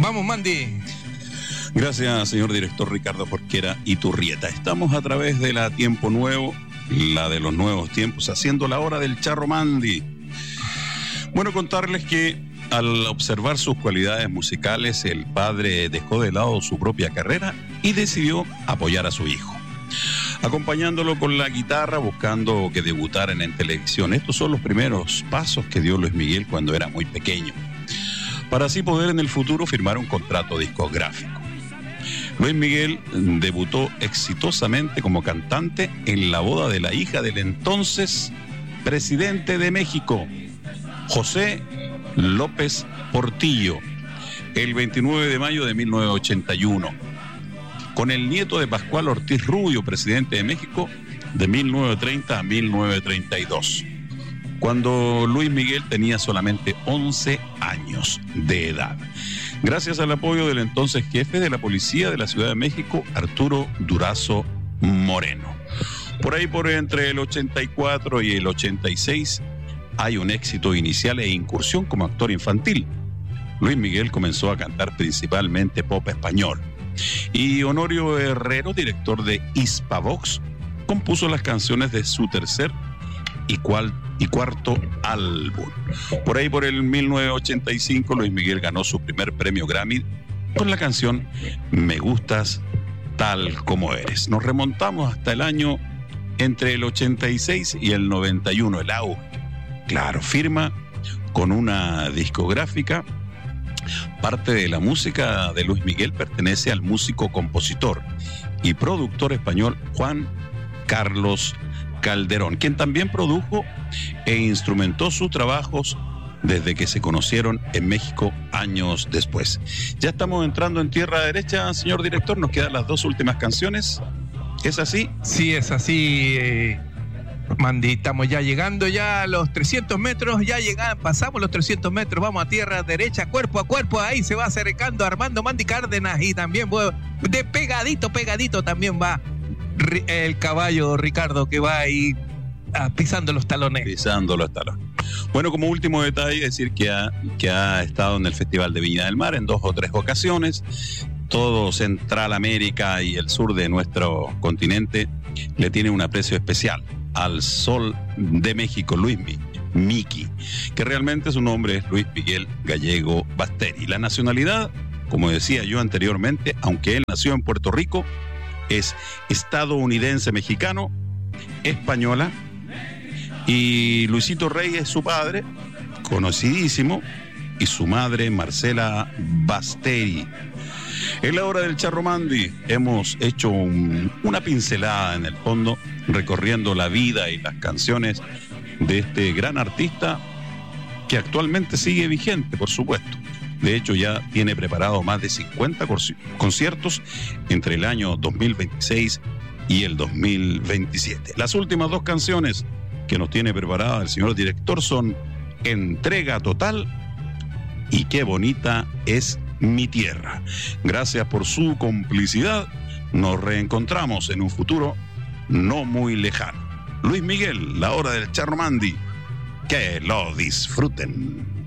Vamos, Mandy. Gracias, señor director Ricardo Jorquera Iturrieta. Estamos a través de la Tiempo Nuevo, la de los nuevos tiempos, haciendo la hora del Charro Mandy. Bueno, contarles que al observar sus cualidades musicales, el padre dejó de lado su propia carrera y decidió apoyar a su hijo, acompañándolo con la guitarra, buscando que debutara en televisión. Estos son los primeros pasos que dio Luis Miguel cuando era muy pequeño, para así poder en el futuro firmar un contrato discográfico. Luis Miguel debutó exitosamente como cantante en la boda de la hija del entonces presidente de México, José López Portillo, el 29 de mayo de 1981, con el nieto de Pascual Ortiz Rubio, presidente de México, de 1930 a 1932, cuando Luis Miguel tenía solamente 11 años de edad. Gracias al apoyo del entonces jefe de la policía de la Ciudad de México, Arturo Durazo Moreno. Por ahí, por entre el 84 y el 86, hay un éxito inicial e incursión como actor infantil. Luis Miguel comenzó a cantar principalmente pop español. Y Honorio Herrero, director de Hispavox, compuso las canciones de su tercer y cuarto álbum. Por ahí, por el 1985, Luis Miguel ganó su primer premio Grammy con la canción Me Gustas Tal Como Eres. Nos remontamos hasta el año entre el 86 y el 91, el auge. Claro, firma con una discográfica. Parte de la música de Luis Miguel pertenece al músico, compositor y productor español Juan Carlos Calderón, quien también produjo e instrumentó sus trabajos desde que se conocieron en México años después. Ya estamos entrando en tierra derecha, señor director. Nos quedan las dos últimas canciones. ¿Es así? Sí, es así, Mandy. Estamos ya llegando ya a los 300 metros. Ya pasamos los 300 metros. Vamos a tierra derecha, cuerpo a cuerpo. Ahí se va acercando Armando Mandy Cárdenas. Y también de pegadito también va el caballo Ricardo, que va ahí pisando los talones. Pisando los talones. Bueno, como último detalle, decir que ha estado en el Festival de Viña del Mar en 2 o 3 ocasiones. Todo Centralamérica y el sur de nuestro continente le tiene un aprecio especial al Sol de México, Luis Miki, que realmente su nombre es Luis Miguel Gallego Basteri. La nacionalidad, como decía yo anteriormente, aunque él nació en Puerto Rico, es estadounidense mexicano, española, y Luisito Rey es su padre, conocidísimo, y su madre Marcela Basteri. En la hora del Charro Mandy hemos hecho una pincelada en el fondo, recorriendo la vida y las canciones de este gran artista que actualmente sigue vigente, por supuesto. De hecho, ya tiene preparado más de 50 conciertos entre el año 2026 y el 2027. Las últimas 2 canciones que nos tiene preparada el señor director son Entrega Total y Qué Bonita Es Mi Tierra. Gracias por su complicidad. Nos reencontramos en un futuro no muy lejano. Luis Miguel, la hora del Charro Mandy. Que lo disfruten.